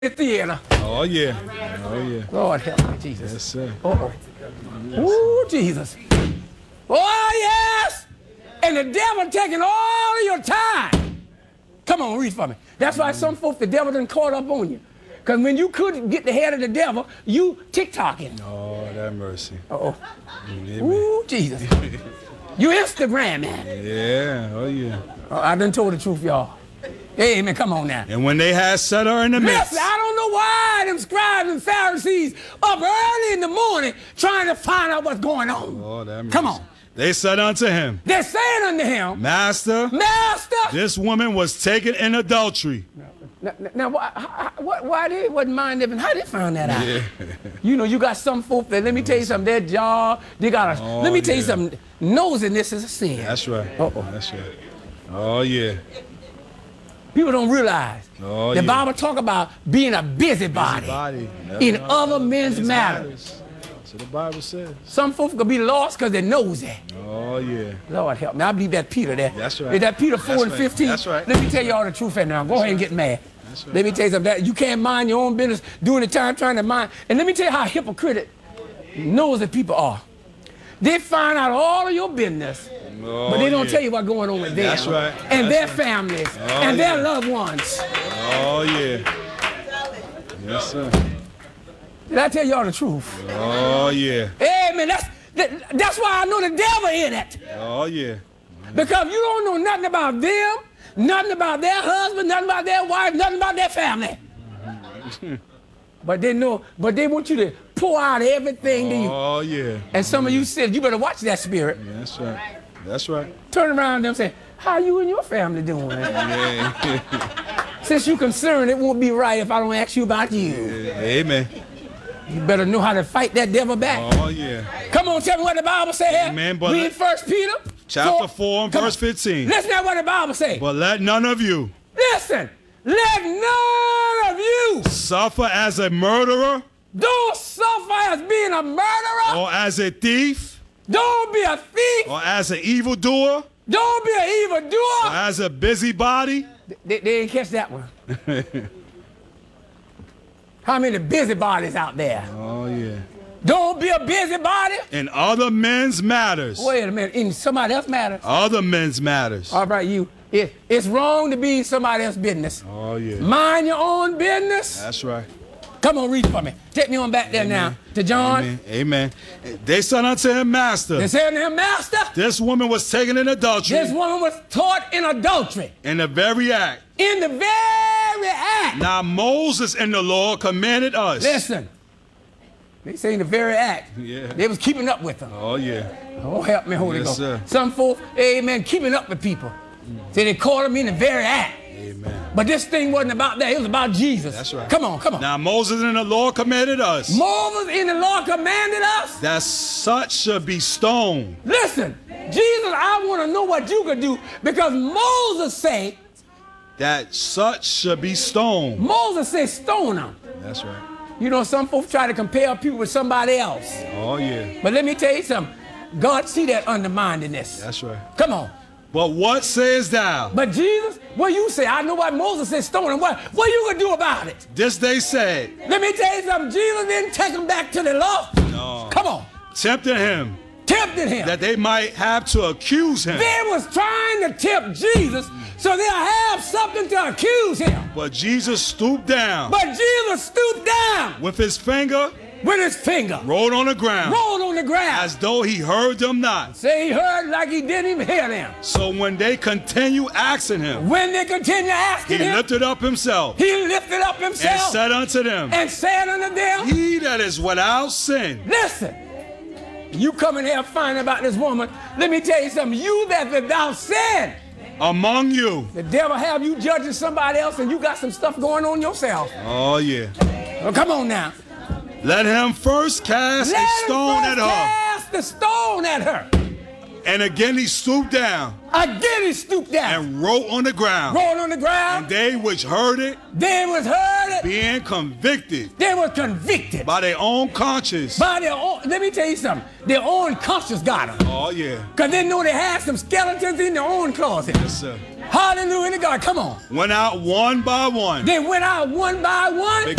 theater. Oh, yeah. Oh, yeah. Lord help me, Jesus. Yes, sir. Uh-oh. Ooh, Jesus. Oh, yes. And the devil taking all of your time. Come on, read for me. That's why some folks, the devil done caught up on you. Because when you couldn't get the head of the devil, you TikToking. Oh, that mercy. Uh-oh. Ooh, Jesus. You Instagram, man. Yeah, oh, yeah. I done told the truth, y'all. Amen, come on now. And when they had set her in the midst. Listen, I don't know why them scribes and Pharisees up early in the morning trying to find out what's going on. Oh, that mercy. Come on. They said unto him, They're saying unto him, Master, this woman was taken in adultery. Now why they wasn't mind them? How they found that out? Yeah. You know, you got some folk that, let me tell you something, their job, they got a, let me tell you something, nosiness is a sin. That's right. Uh-oh. That's right. Oh, yeah. People don't realize. Oh, the yeah. Bible talk about being a busybody in other men's matters. That's what the Bible says. Some folks gonna be lost because they nosy. Oh, yeah. Lord help me. I believe that Peter there. That's right. Is that Peter 4 and 15? That's right. Let me tell you all the truth right now. Go ahead and get mad. That's right. Let me tell you something. You can't mind your own business during the time trying to mind. And let me tell you how hypocritic nosy people are. They find out all of your business, but they don't tell you what's going on with them. That's right. And their families and their loved ones. Oh, yeah. Yes, sir. Did I tell y'all the truth? Oh, yeah. Amen. That's why I know the devil in it. Oh, yeah. Because you don't know nothing about them, nothing about their husband, nothing about their wife, nothing about their family. But they know, but they want you to pour out everything to you. Oh, yeah. And some of you said, you better watch that spirit. Yeah, that's right. That's right. Turn around to them and say, how you and your family doing? Yeah. Since you're concerned, it won't be right if I don't ask you about you. Yeah. Amen. You better know how to fight that devil back. Oh, yeah. Come on, tell me what the Bible says. Amen, but read 1 Peter. Chapter 4 and verse 15. Listen to what the Bible says. But let none of you. Listen. Let none of you suffer as a murderer. Don't suffer as being a murderer. Or as a thief. Don't be a thief. Or as an evildoer. Don't be an evildoer. Or as a busybody. They didn't catch that one. How many busybodies out there? Oh, yeah. Don't be a busybody. In other men's matters. Wait a minute. In somebody else's matters? Other men's matters. All right, you. It's wrong to be in somebody else's business. Oh, yeah. Mind your own business. That's right. Come on, read for me. Take me on back there now to John. Amen. Amen. They said unto him, Master. They said unto him, Master. This woman was taken in adultery. This woman was taught in adultery. In the very act. In the very act. Now Moses in the law commanded us. Listen. They say in the very act. Yeah. They was keeping up with them. Oh, yeah. Oh, help me, Holy Ghost. Sir. Some folks, amen, keeping up with people. Say they caught them in the very act. Amen. But this thing wasn't about that. It was about Jesus. That's right. Come on, come on. Now Moses in the law commanded us. Moses in the law commanded us. That such should be stoned. Listen, Jesus, I want to know what you could do because Moses say. That such should be stoned. Moses said stone them. That's right. You know, some folks try to compare people with somebody else. Oh, yeah. But let me tell you something. God see that undermindedness. That's right. Come on. But what sayest thou? But Jesus, what you say? I know what Moses said, stone him. What you gonna do about it? This they said. Let me tell you something. Jesus didn't take him back to the law. No. Come on. Tempted him. Tempted him. That they might have to accuse him. They was trying to tempt Jesus so they'll have something to accuse him. But Jesus stooped down. But Jesus stooped down. With his finger. With his finger. Rolled on the ground. Rolled on the ground. As though he heard them not. Say he heard like he didn't even hear them. So when they continue asking him. When they continue asking him. He lifted up himself. He lifted up himself. And said unto them. And said unto them. He that is without sin. Listen. You come in here finding about this woman. Let me tell you something. You that without sin. Among you. The devil have you judging somebody else and you got some stuff going on yourself. Oh, yeah. Well, come on now. Let him first cast a stone at her. Cast the stone at her. And again he stooped down. Again he stooped down. And wrote on the ground. Wrote on the ground. And they which heard it. They which heard it. Being convicted. They were convicted. By their own conscience. By their own, let me tell you something. Their own conscience got them. Oh, yeah. Because they know they had some skeletons in their own closet. Yes, sir. Hallelujah to God. Come on. Went out one by one. They went out one by one.